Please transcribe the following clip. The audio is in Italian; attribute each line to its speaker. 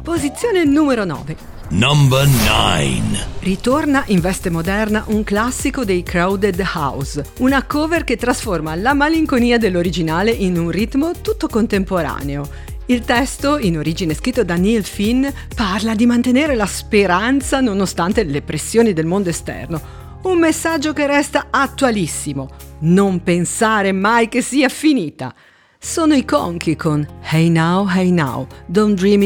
Speaker 1: Posizione numero 9.
Speaker 2: Number 9.
Speaker 1: Ritorna in veste moderna un classico dei Crowded House, una cover che trasforma la malinconia dell'originale in un ritmo tutto contemporaneo. Il testo, in origine scritto da Neil Finn, parla di mantenere la speranza nonostante le pressioni del mondo esterno. Un messaggio che resta attualissimo. Non pensare mai che sia finita. Sono i Conchi con Hey Now, Don't Dream